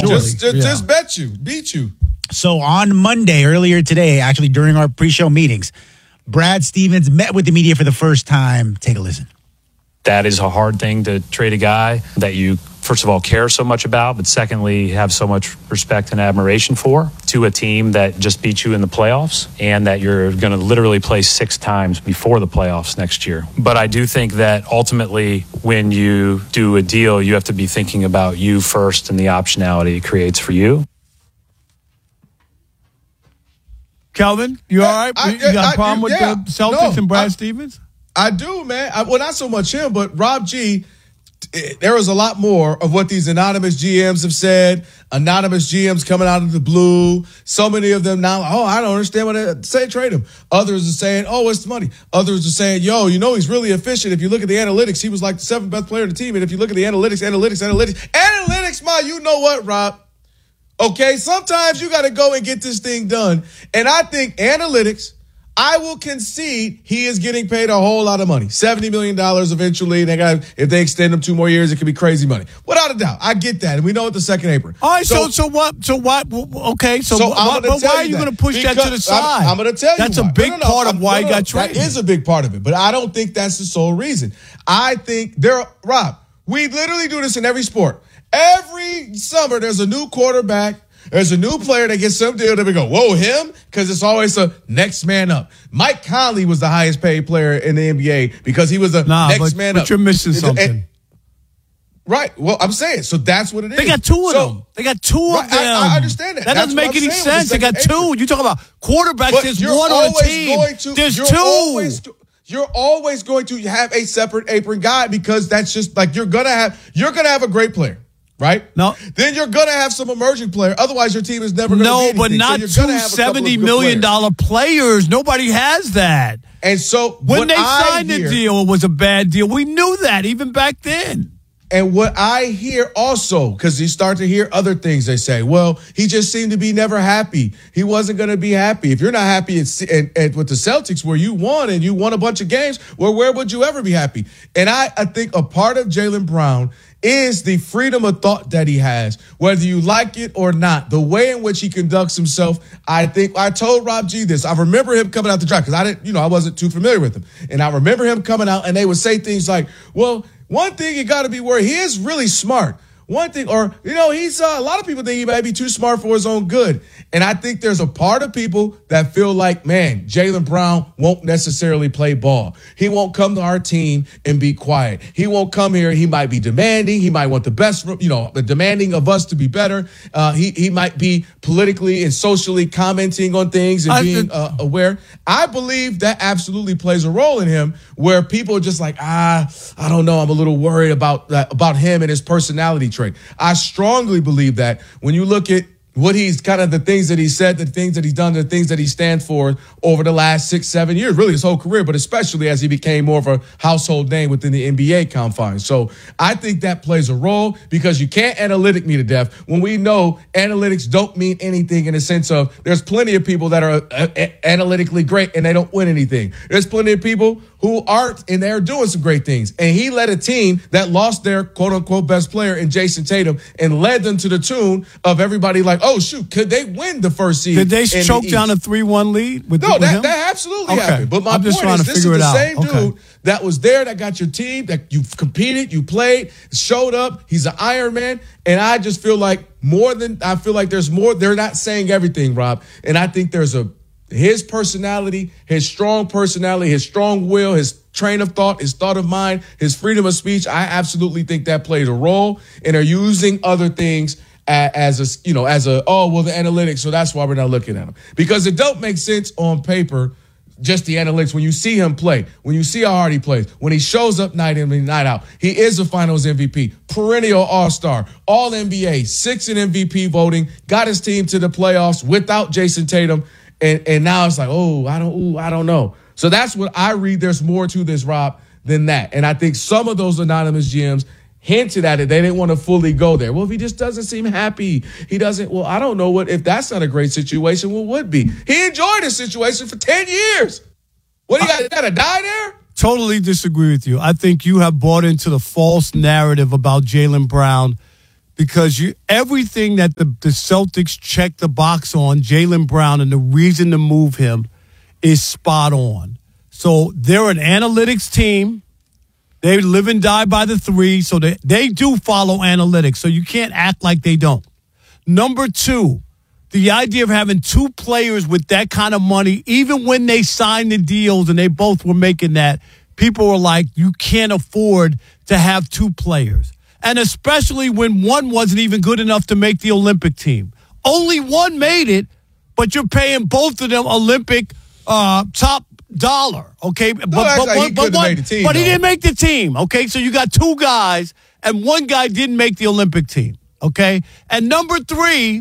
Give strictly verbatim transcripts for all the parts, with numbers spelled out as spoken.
just, just, yeah. just bet you, beat you. So on Monday, earlier today, actually during our pre-show meetings, Brad Stevens met with the media for the first time. Take a listen. That is a hard thing to trade a guy that you, first of all, care so much about, but secondly, have so much respect and admiration for, to a team that just beat you in the playoffs and that you're going to literally play six times before the playoffs next year. But I do think that ultimately when you do a deal, you have to be thinking about you first and the optionality it creates for you. Kelvin, you all right? I, I, you got a I, problem with yeah, the Celtics no, and Brad I, Stevens? I do, man. I, well, not so much him, but Rob G. There was a lot more of what these anonymous G Ms have said. Anonymous G Ms coming out of the blue. So many of them now, oh, I don't understand what they say, trade him. Others are saying, oh, it's the money. Others are saying, yo, you know, he's really efficient. If you look at the analytics, he was like the seventh best player on the team. And if you look at the analytics, analytics, analytics, analytics, my, you know what, Rob? Okay, sometimes you got to go and get this thing done. And I think analytics, I will concede he is getting paid a whole lot of money. seventy million dollars eventually. They got, if they extend him two more years, it could be crazy money. Without a doubt. I get that. And we know it's the second apron. All right, so so, so what? So what? Okay, so, so why, but why are you going to push that to the side? I'm, I'm going to tell you That's why. a big no, no, no, part I'm, of why no, no, he got traded. That is a big part of it. But I don't think that's the sole reason. I think there, Rob, we literally do this in every sport. Every summer, there's a new quarterback. There's a new player that gets some deal that we go, whoa, him? Because it's always a next man up. Mike Conley was the highest paid player in the N B A because he was a nah, next but, man but up. But you're missing something. And, right. Well, I'm saying, so that's what it is. They got two of so, them. They got two right, of them. I, I understand that. That that's doesn't make any sense. They got two. apron. You talk about quarterbacks. But There's you're one on a team. Going to, There's you're two. Always, you're always going to have a separate apron guy because that's just like you're gonna have. You're gonna have a great player. Right? No. Then you're going to have some emerging player. Otherwise, your team is never going to no, be anything. but not so two seventy million dollars players. Nobody has that. And so when they I signed hear, the deal, it was a bad deal. We knew that even back then. And what I hear also, because you start to hear other things they say, well, he just seemed to be never happy. He wasn't going to be happy. If you're not happy at, at, at, with the Celtics where you won and you won a bunch of games, well, where would you ever be happy? And I, I think a part of Jaylen Brown is the freedom of thought that he has, whether you like it or not, the way in which he conducts himself. I think I told Rob G this. I remember him coming out the draft because I didn't, you know, I wasn't too familiar with him. And I remember him coming out and they would say things like, well, one thing you got to be worried. He is really smart. One thing, or, you know, he's uh, a lot of people think he might be too smart for his own good. And I think there's a part of people that feel like, man, Jaylen Brown won't necessarily play ball. He won't come to our team and be quiet. He won't come here. He might be demanding. He might want the best, you know, demanding of us to be better. Uh, he, he might be politically and socially commenting on things and I being uh, aware. I believe that absolutely plays a role in him where people are just like, ah, I don't know. I'm a little worried about that, about him and his personality trait. I strongly believe that when you look at what he's kind of the things that he said, the things that he's done, the things that he stands for over the last six, seven years, really his whole career, but especially as he became more of a household name within the N B A confines. So I think that plays a role because you can't analytic me to death when we know analytics don't mean anything in the sense of there's plenty of people that are uh, analytically great and they don't win anything. There's plenty of people who aren't and they're doing some great things. And he led a team that lost their quote unquote best player in Jason Tatum and led them to the tune of everybody like, oh shoot, could they win the first seed? Did they choke the down a three one lead with No, with that, him? that absolutely okay. happened. But my I'm just point trying is to this is figure the it out. same Okay. dude that was there, that got your team, that you competed, you played, showed up. He's an Iron Man. And I just feel like more than, I feel like there's more, they're not saying everything, Rob. And I think there's a, his personality, his strong personality, his strong will, his train of thought, his thought of mind, his freedom of speech. I absolutely think that plays a role and are using other things as a, you know, as a, oh, well, the analytics. So that's why we're not looking at them because it don't make sense on paper. Just the analytics. When you see him play, when you see how hard he plays, when he shows up night in and night out, he is a finals M V P, perennial all-star, all N B A, six in M V P voting, got his team to the playoffs without Jason Tatum. And, and now it's like, oh, I don't, ooh, I don't know. So that's what I read. There's more to this, Rob, than that. And I think some of those anonymous G Ms hinted at it. They didn't want to fully go there. Well, if he just doesn't seem happy, he doesn't, well, I don't know what, if that's not a great situation, what would be? He enjoyed his situation for ten years. What, you got, got to die there? Totally disagree with you. I think you have bought into the false narrative about Jaylen Brown because you everything that the, the Celtics check the box on, Jaylen Brown, and the reason to move him is spot on. So they're an analytics team. They live and die by the three, so they, they do follow analytics, so you can't act like they don't. Number two, the idea of having two players with that kind of money, even when they signed the deals and they both were making that, people were like, you can't afford to have two players. And especially when one wasn't even good enough to make the Olympic team. Only one made it, but you're paying both of them Olympic uh, top dollar, okay? But, no, but, but, he, but, one, made the team, but he though. didn't make the team, okay? So you got two guys, and one guy didn't make the Olympic team, okay? And number three,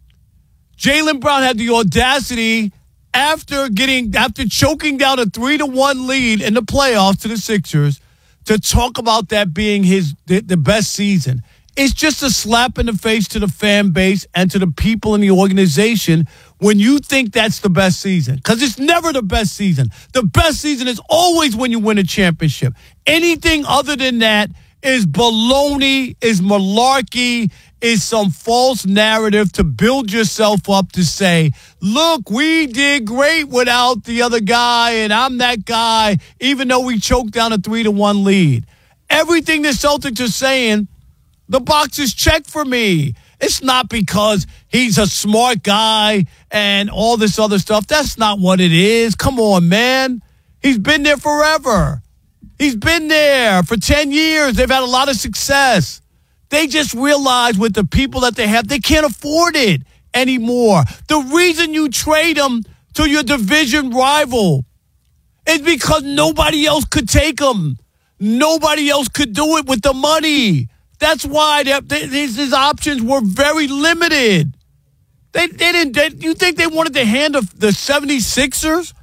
Jaylen Brown had the audacity after getting after choking down a three to one lead in the playoffs to the Sixers to talk about that being his the, the best season. It's just a slap in the face to the fan base and to the people in the organization when you think that's the best season. Because it's never the best season. The best season is always when you win a championship. Anything other than that is baloney, is malarkey, is some false narrative to build yourself up to say, look, we did great without the other guy, and I'm that guy, even though we choked down a three to one lead. Everything the Celtics are saying, the box is checked for me. It's not because he's a smart guy and all this other stuff. That's not what it is. Come on, man. He's been there forever. He's been there for ten years. They've had a lot of success. They just realize with the people that they have, they can't afford it anymore. The reason you trade them to your division rival is because nobody else could take them. Nobody else could do it with the money. That's why they, they, these, these options were very limited. They, they didn't. They, you think they wanted to hand the, the seventy-sixers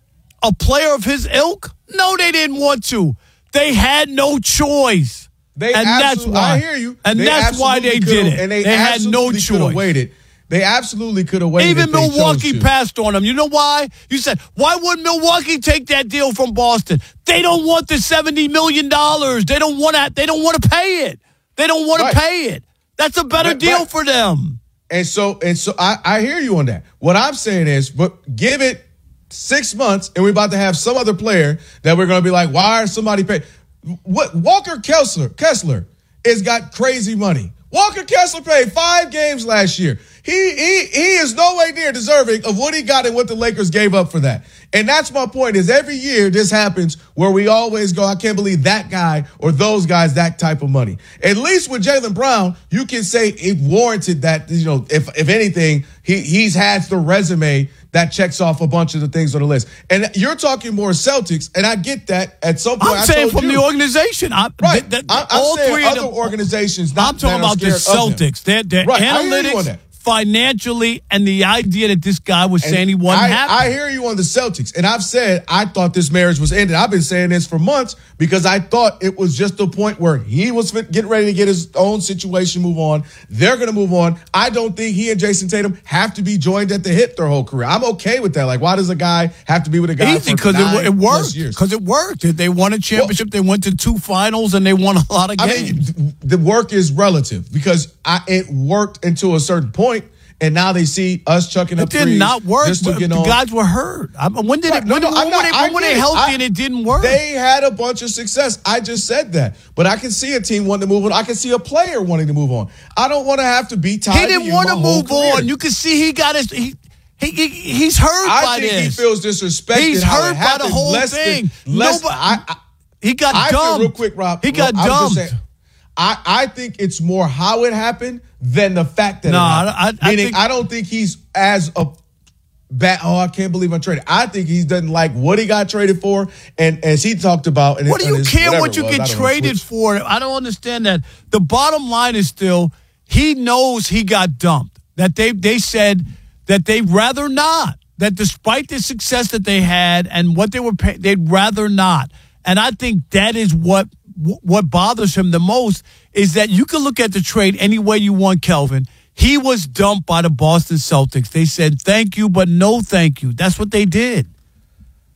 a player of his ilk? No, they didn't want to. They had no choice. They and that's why. I hear you. And they that's why they did it. And they, they had no choice. Waited. They absolutely could have waited. Even if they Milwaukee chose to. passed on them. You know why? You said, why wouldn't Milwaukee take that deal from Boston? They don't want the seventy million dollars. They don't want to. They don't want to pay it. They don't want right. to pay it. That's a better right, deal right. for them. And so, and so, I, I hear you on that. What I'm saying is, but give it six months, and we're about to have some other player that we're going to be like, why are somebody paying? What Walker Kessler? Kessler has got crazy money. Walker Kessler played five games last year. He he he is no way near deserving of what he got and what the Lakers gave up for that. And that's my point is every year this happens where we always go, I can't believe that guy or those guys, that type of money. At least with Jaylen Brown, you can say it warranted that, you know, if if anything, he he's had the resume that checks off a bunch of the things on the list. And you're talking more Celtics, and I get that at some point. I'm I saying told from you, the organization. I, right. Th- th- I'm, I'm all saying three other of them, organizations. Not, I'm talking about the Celtics. They're, they're right. I hear you on analytics, that. financially, and the idea that this guy was And saying he wasn't I, happy. I hear you on the Celtics, and I've said I thought this marriage was ended. I've been saying this for months because I thought it was just the point where he was getting ready to get his own situation move on. They're going to move on. I don't think he and Jason Tatum have to be joined at the hip their whole career. I'm okay with that. Like, why does a guy have to be with a guy Easy, for nine it, it plus worked. years? Because it worked. They won a championship. Well, they went to two finals, and they won a lot of games. I mean, the work is relative because I, it worked until a certain point. And now they see us chucking it up did threes not work. just to The get on. guys were hurt. I, when did Right. it? No, When, no, when, I'm when, not- they, I when were they get it. healthy I- and it didn't work? They had a bunch of success. I just said that. But I can see a team wanting to move on. I can see a player wanting to move on. I don't want to have to be tied he didn't to you want my to whole move career. on. You can see he got his. He, he, he he's hurt I by think this. he feels disrespected. He's how hurt it by happened the whole less thing. Than, less, Nobody, I, I, he got I dumped. feel real quick, Rob. He got Rob, I was just dumped. saying, I, I think it's more how it happened than the fact that No, it happened. I- I Meaning, think- I don't think he's as a bad. Oh, I can't believe I'm traded. I think he doesn't like what he got traded for, and as he talked about. And What do and you his- care whatever what you it was, get I don't know, traded switch. for? I don't understand that. The bottom line is still he knows he got dumped. That they they said that they'd rather not. That despite the success that they had and what they were paying, they'd rather not. And I think that is what what bothers him the most is that you can look at the trade any way you want, Kelvin. He was dumped by the Boston Celtics. They said, thank you, but no thank you. That's what they did.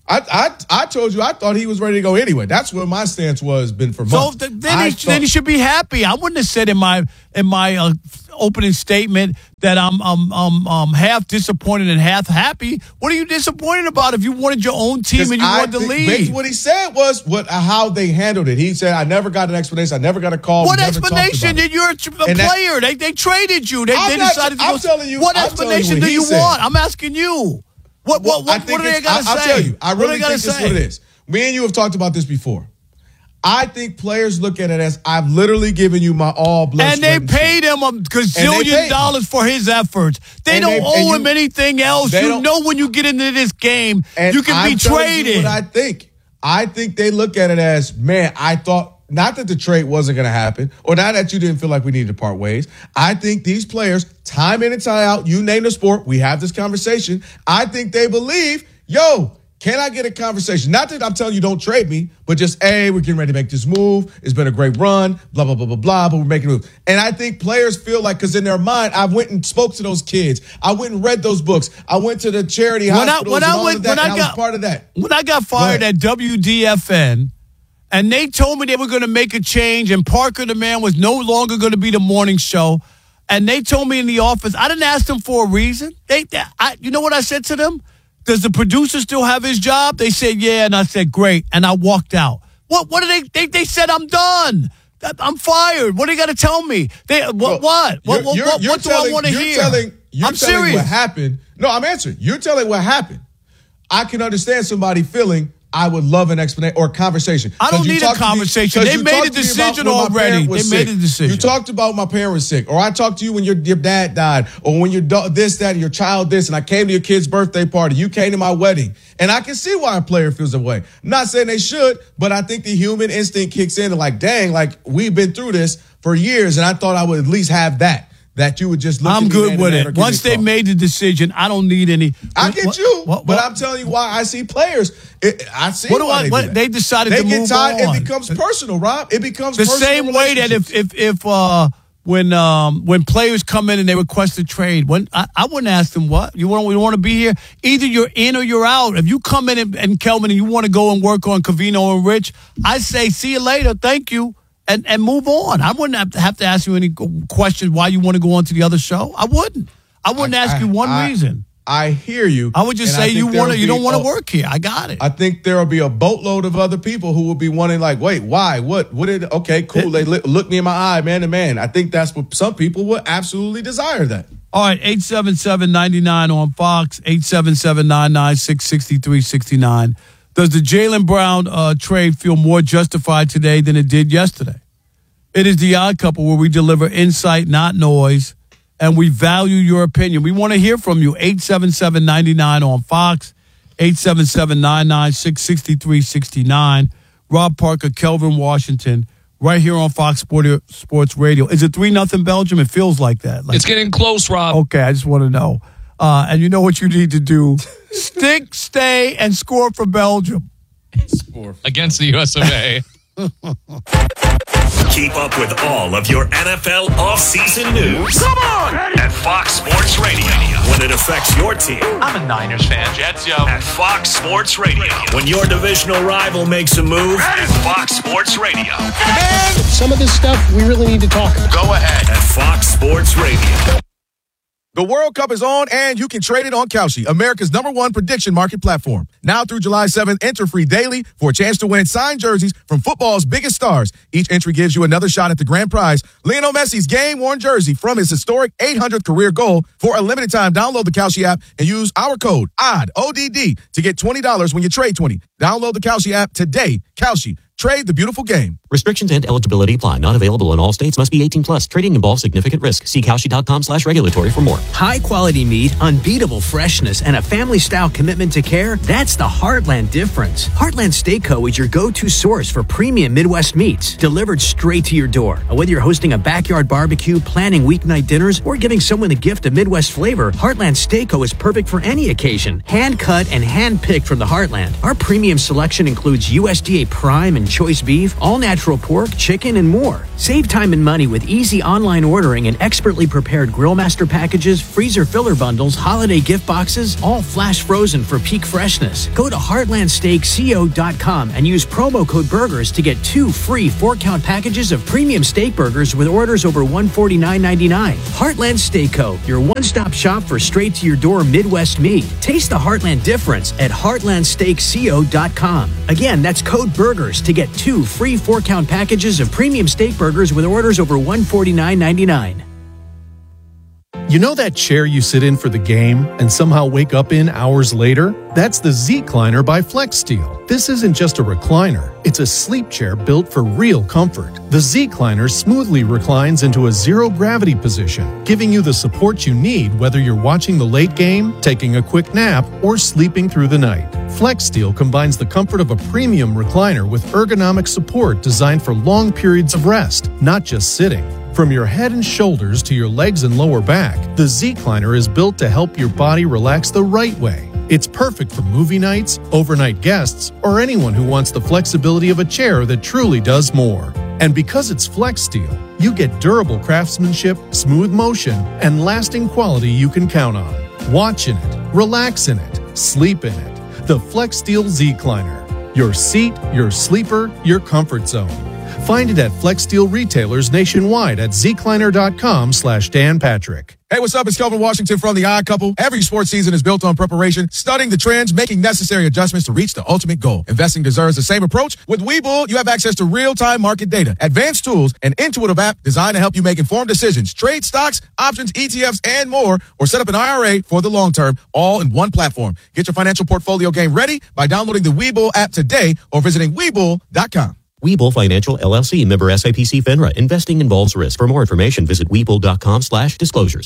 I, I I told you I thought he was ready to go anyway. That's what my stance was been for months. So th- then, he, thought, then he should be happy. I wouldn't have said in my in my uh, opening statement that I'm um um um half disappointed and half happy. What are you disappointed about if you wanted your own team and you I wanted to think, leave? basically what he said was what uh, how they handled it. He said, I never got an explanation. I never got a call. What We never talked explanation about it. did you're a, tr- a And that- player? They they traded you. They, I'm they not- decided to I'm go. telling you- what I'm telling you explanation what do he you said. want? I'm asking you. What what Well, I what, think what are they it's- gotta I, say? I'll tell you. I What are really they gotta think this is say? what it is. Me and you have talked about this before. I think players look at it as I've literally given you my all blood. And they sweat, paid tears. him a And they gazillion paid him. dollars for his efforts. They And don't they- owe and him you- anything else. they You don't- know when you get into this game, And you can I'm be telling traded. You what I think. I think they look at it as, man, I thought not that the trade wasn't going to happen, or not that you didn't feel like we needed to part ways. I think these players, time in and time out, you name the sport, we have this conversation. I think they believe, yo, can I get a conversation? Not that I'm telling you don't trade me, but just, hey, we're getting ready to make this move. It's been a great run, blah, blah, blah, blah, blah, but we're making a move. And I think players feel like, because in their mind, I went and spoke to those kids. I went and read those books. I went to the charity When I- hospitals when I and all went- of that, when I and I got- was part of that. When I got fired Go ahead. at W D F N, and they told me they were going to make a change, and Parker the Man was no longer going to be the morning show, and they told me in the office, I didn't ask them for a reason. They, they I, you know what I said to them? Does the producer still have his job? They said, yeah, and I said, great, and I walked out. What? What did they? They, they said I'm done. That- I'm fired. What are you going to tell me? They what? Well, what? What? you're- What, you're- what, you're what do telling- I want to you're hear? Telling, you're I'm telling serious. what happened. No, I'm answering. You're telling what happened. I can understand somebody feeling I would love an explanation or a conversation. I don't 'Cause you need a talked to me- conversation. 'cause They you made talked a to me about decision when my already. parent was They made sick. a decision. You talked about my parent was sick, or I talked to you when your, your dad died, or when your do- this, that, and your child this, and I came to your kid's birthday party. You came to my wedding. And I can see why a player feels that way. I'm not saying they should, but I think the human instinct kicks in and like, dang, like we've been through this for years, and I thought I would at least have that. That you would just look I'm at me good hand with in hand or it. give me Once a they call. made the decision, I don't need any. I what- get what- you, what- but what- I'm telling you why I see players. It, I see What do why I- they, what- do that. they decided they to get move tied. on. It becomes personal, Rob. It becomes the personal same way that if relationships. if if uh when um when players come in and they request a trade, when I, I wouldn't ask them what you want. You want to be here. Either you're in or you're out. If you come in and, and Kelvin and you want to go and work on Covino and Rich, I say see you later. Thank you. And and move on. I wouldn't have to, have to ask you any questions why you want to go on to the other show. I wouldn't. I wouldn't I- ask you one I- reason. I hear you. I would just and I say think you there want will to. You be don't want to a- work here. I got it. I think there will be a boatload of other people who will be wanting, like, wait, why? What? What did? Okay, cool. They li- look me in my eye, man to man. I think that's what some people would absolutely desire. That. All right, eight seven seven, nine nine on Fox, eight seven seven, nine nine six, six three six nine. Does the Jaylen Brown uh, trade feel more justified today than it did yesterday? It is the Odd Couple where we deliver insight, not noise, and we value your opinion. We want to hear from you. eight seven seven, nine nine on Fox, eight seven seven, nine nine six, six three six nine. Rob Parker, Kelvin Washington, right here on Fox Sport- Sports Radio. Is it three nothing Belgium? It feels like that. Like, It's getting close, Rob. okay, I just want to know. Uh, and you know what you need to do. Stick, stay, and score for Belgium. Against the U S of A. Keep up with all of your N F L offseason news. Come on! At Fox Sports Radio. When it affects your team. I'm a Niners fan. Jets, yo. At Fox Sports Radio. When your divisional rival makes a move. At Fox Sports Radio. Some of this stuff we really need to talk about. Go ahead. At Fox Sports Radio. The World Cup is on, and you can trade it on Kalshi, America's number one prediction market platform. Now through July seventh, enter free daily for a chance to win signed jerseys from football's biggest stars. Each entry gives you another shot at the grand prize, Lionel Messi's game-worn jersey from his historic eight hundredth career goal. For a limited time, download the Kalshi app and use our code O D D, O D D, to get twenty dollars when you trade twenty. Download the Kalshi app today. Kalshi. Trade the beautiful game. Restrictions and eligibility apply. Not available in all states. Must be eighteen plus. Trading involves significant risk. See Kalshi.com slash regulatory for more. High quality meat, unbeatable freshness, and a family style commitment to care. That's the Heartland difference. Heartland Steak Co. is your go-to source for premium Midwest meats delivered straight to your door. Whether you're hosting a backyard barbecue, planning weeknight dinners, or giving someone the gift of Midwest flavor, Heartland Steak Co. is perfect for any occasion. Hand cut and hand picked from the Heartland. Our premium selection includes U S D A prime and and choice beef, all-natural pork, chicken, and more. Save time and money with easy online ordering and expertly prepared Grillmaster packages, freezer filler bundles, holiday gift boxes, all flash frozen for peak freshness. Go to heartland steak co dot com and use promo code BURGERS to get two free four-count packages of premium steak burgers with orders over one hundred forty-nine ninety-nine. Heartland Steak Co., your one-stop shop for straight-to-your-door Midwest meat. Taste the Heartland difference at heartland steak co dot com. Again, that's code BURGERS to get two free four-count packages of premium steak burgers with orders over one hundred forty-nine ninety-nine. You know that chair you sit in for the game and somehow wake up in hours later? That's the Z-Cliner by FlexSteel. This isn't just a recliner, it's a sleep chair built for real comfort. The Z-Cliner smoothly reclines into a zero-gravity position, giving you the support you need whether you're watching the late game, taking a quick nap, or sleeping through the night. FlexSteel combines the comfort of a premium recliner with ergonomic support designed for long periods of rest, not just sitting. From your head and shoulders to your legs and lower back, the Z-Cliner is built to help your body relax the right way. It's perfect for movie nights, overnight guests, or anyone who wants the flexibility of a chair that truly does more. And because it's FlexSteel, you get durable craftsmanship, smooth motion, and lasting quality you can count on. Watch in it, relax in it, sleep in it. The FlexSteel Z-Cliner. Your seat, your sleeper, your comfort zone. Find it at FlexSteel retailers nationwide at zcliner.com slash Dan Patrick. Hey, what's up? It's Kelvin Washington from The Odd Couple. Every sports season is built on preparation, studying the trends, making necessary adjustments to reach the ultimate goal. Investing deserves the same approach. With Webull, you have access to real-time market data, advanced tools, an intuitive app designed to help you make informed decisions, trade stocks, options, E T Fs, and more, or set up an I R A for the long term, all in one platform. Get your financial portfolio game ready by downloading the Webull app today or visiting Webull dot com. Webull Financial L L C, member S I P C FINRA. Investing involves risk. For more information, visit Webull.com slash disclosures.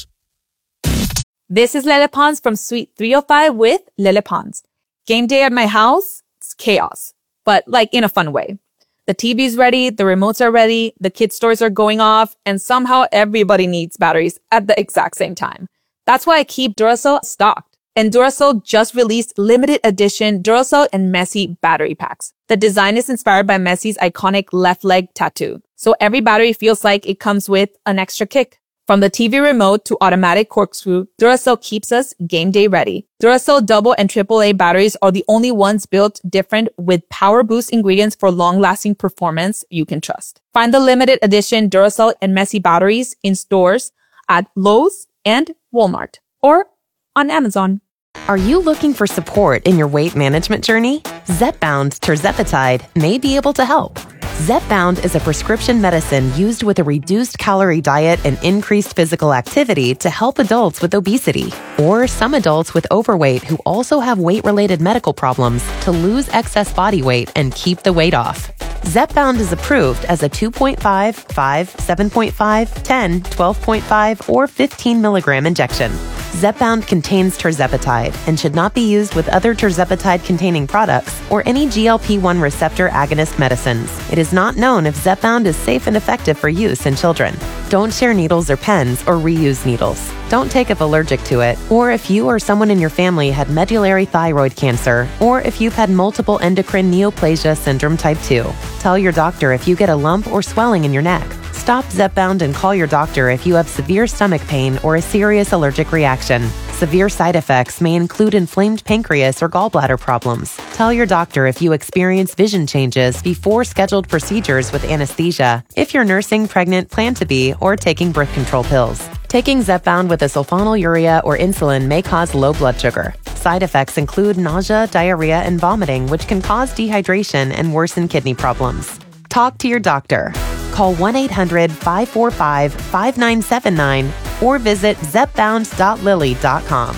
This is Lele Pons from Suite three oh five with Lele Pons. Game day at my house, it's chaos, but like in a fun way. The T V's ready, the remotes are ready, the kids' toys are going off, and somehow everybody needs batteries at the exact same time. That's why I keep Duracell stocked. And Duracell just released limited edition Duracell and Messi battery packs. The design is inspired by Messi's iconic left leg tattoo, so every battery feels like it comes with an extra kick. From the T V remote to automatic corkscrew, Duracell keeps us game day ready. Duracell double and triple A batteries are the only ones built different with power boost ingredients for long-lasting performance you can trust. Find the limited edition Duracell and Messi batteries in stores at Lowe's and Walmart or on Amazon. Are you looking for support in your weight management journey? Zepbound tirzepatide may be able to help. Zepbound is a prescription medicine used with a reduced calorie diet and increased physical activity to help adults with obesity or some adults with overweight who also have weight-related medical problems to lose excess body weight and keep the weight off. Zepbound is approved as a two point five, five, seven point five, ten, twelve point five, or fifteen milligram injection. Zepbound contains tirzepatide and should not be used with other tirzepatide-containing products or any G L P one receptor agonist medicines. It is not known if Zepbound is safe and effective for use in children. Don't share needles or pens or reuse needles. Don't take if allergic to it, or if you or someone in your family had medullary thyroid cancer, or if you've had multiple endocrine neoplasia syndrome type two. Tell your doctor if you get a lump or swelling in your neck. Stop Zepbound and call your doctor if you have severe stomach pain or a serious allergic reaction. Severe side effects may include inflamed pancreas or gallbladder problems. Tell your doctor if you experience vision changes before scheduled procedures with anesthesia, if you're nursing, pregnant, plan to be, or taking birth control pills. Taking Zepbound with a sulfonylurea or insulin may cause low blood sugar. Side effects include nausea, diarrhea, and vomiting, which can cause dehydration and worsen kidney problems. Talk to your doctor. Call one eight hundred, five four five, five nine seven nine or visit zepbound dot lilly dot com.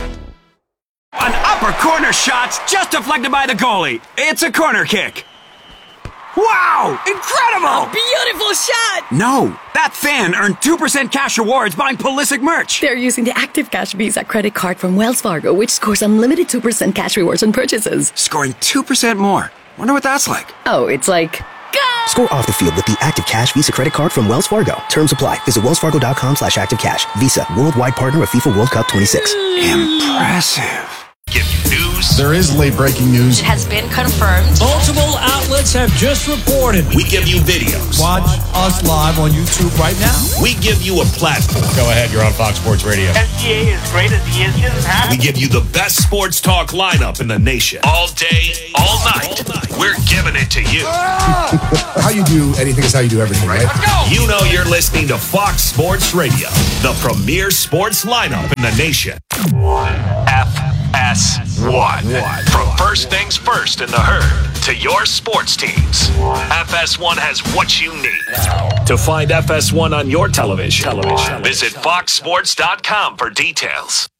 An upper corner shot's just deflected by the goalie. It's a corner kick. Wow! Incredible! A beautiful shot! No, that fan earned two percent cash rewards buying Pulisic merch. They're using the Active Cash Visa credit card from Wells Fargo, which scores unlimited two percent cash rewards on purchases. Scoring two percent more. Wonder what that's like. Oh, it's like... Go! Score off the field with the Active Cash Visa credit card from Wells Fargo. Terms apply. Visit wellsfargo.com slash activecash. Visa, worldwide partner of FIFA World Cup twenty-six. Impressive. Give you news, rumors. There is late breaking news. It has been confirmed. Multiple outlets have just reported. We give you videos. Watch us live on YouTube right now. We give you a platform. Go ahead, you're on Fox Sports Radio. S G A is great as he is. He doesn't have We give you the best sports talk lineup in the nation. All day, all night. We're giving it to you. How you do anything is how you do everything, right? Let's go. You know you're listening to Fox Sports Radio, the premier sports lineup in the nation. F S one. From first things first in the herd to your sports teams, F S one has what you need. To find F S one on your television, television. visit fox sports dot com for details.